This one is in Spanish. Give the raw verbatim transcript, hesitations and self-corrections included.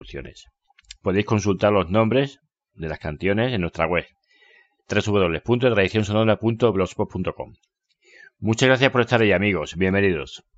opciones. Podéis consultar los nombres de las canciones en nuestra web doble u doble u doble u punto tradición sonora punto blogspot punto com. Muchas gracias por estar ahí, amigos. Bienvenidos.